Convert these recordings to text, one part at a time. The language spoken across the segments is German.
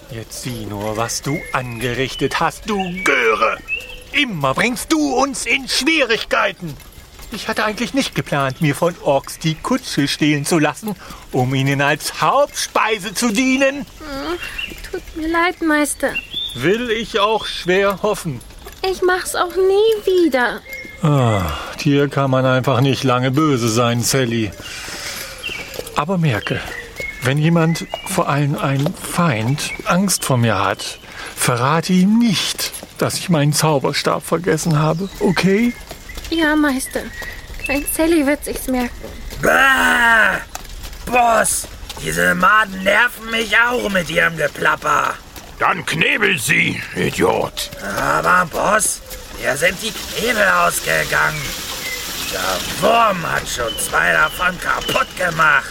Jetzt sieh nur, was du angerichtet hast, du Göre! Immer bringst du uns in Schwierigkeiten. Ich hatte eigentlich nicht geplant, mir von Orks die Kutsche stehlen zu lassen, um ihnen als Hauptspeise zu dienen. Tut mir leid, Meister. Will ich auch schwer hoffen. Ich mach's auch nie wieder. Hier kann man einfach nicht lange böse sein, Sally. Aber merke, wenn jemand, vor allem ein Feind, Angst vor mir hat, verrate ihm nicht, dass ich meinen Zauberstab vergessen habe, okay? Ja, Meister. Mein Sally wird sich's merken. Bah! Boss, diese Maden nerven mich auch mit ihrem Geplapper. Dann knebel sie, Idiot. Aber Boss, mir sind die Knebel ausgegangen. Der Wurm hat schon 2 davon kaputt gemacht.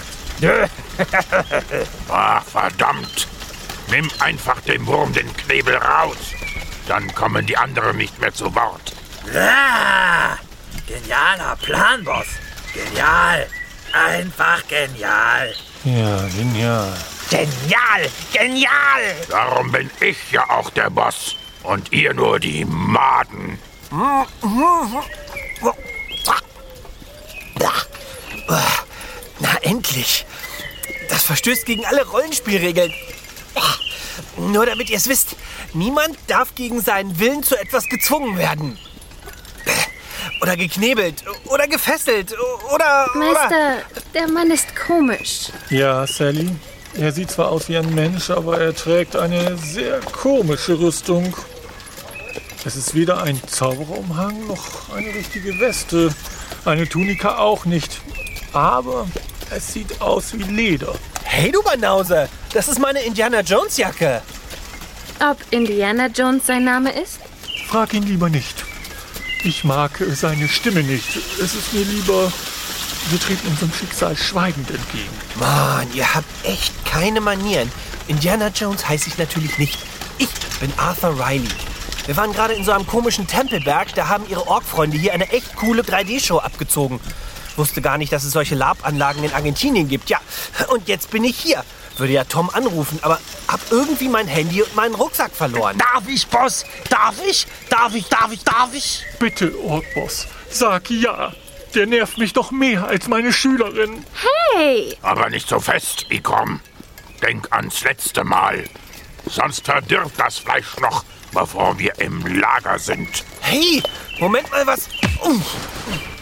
Ach, verdammt. Nimm einfach dem Wurm den Knebel raus. Dann kommen die anderen nicht mehr zu Wort. Ah, genialer Plan, Boss. Genial. Einfach genial. Ja, genial. Genial, genial. Darum bin ich ja auch der Boss. Und ihr nur die Maden. Na, endlich. Das verstößt gegen alle Rollenspielregeln. Nur damit ihr es wisst, niemand darf gegen seinen Willen zu etwas gezwungen werden. Oder geknebelt. Oder gefesselt. Oder... Meister, der Mann ist komisch. Ja, Sally, er sieht zwar aus wie ein Mensch, aber er trägt eine sehr komische Rüstung. Es ist weder ein Zauberumhang noch eine richtige Weste. Eine Tunika auch nicht. Aber es sieht aus wie Leder. Hey, du Banause. Das ist meine Indiana Jones Jacke. Ob Indiana Jones sein Name ist? Frag ihn lieber nicht. Ich mag seine Stimme nicht. Es ist mir lieber, wir treten unserem Schicksal schweigend entgegen. Mann, ihr habt echt keine Manieren. Indiana Jones heiße ich natürlich nicht. Ich bin Arthur Riley. Wir waren gerade in so einem komischen Tempelberg. Da haben ihre Ork-Freunde hier eine echt coole 3D-Show abgezogen. Wusste gar nicht, dass es solche Lab-Anlagen in Argentinien gibt. Ja, und jetzt bin ich hier. Würde ja Tom anrufen, aber hab irgendwie mein Handy und meinen Rucksack verloren. Darf ich, Boss? Darf ich? Darf ich? Bitte, Orkboss, sag ja. Der nervt mich doch mehr als meine Schülerin. Hey! Aber nicht so fest, Ikrom. Denk ans letzte Mal. Sonst verdirbt das Fleisch noch, bevor wir im Lager sind. Hey, Moment mal, was...